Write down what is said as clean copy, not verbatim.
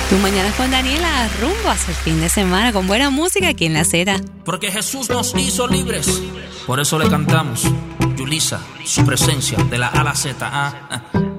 Tu mañana con Daniela, rumbo hacia el fin de semana con buena música aquí en La Z. Porque Jesús nos hizo libres, por eso le cantamos Yulisa, su presencia de la A a la Z.